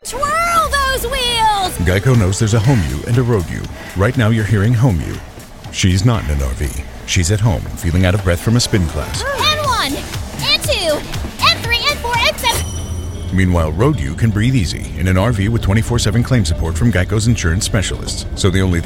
Twirl those wheels! Geico knows there's a home you and a road you. Right now you're hearing home you. She's not in an RV. She's at home, feeling out of breath from a spin class. N1, N2, N3, N4, N7. Meanwhile, road you can breathe easy in an RV with 24/7 claim support from Geico's insurance specialists. So the only thing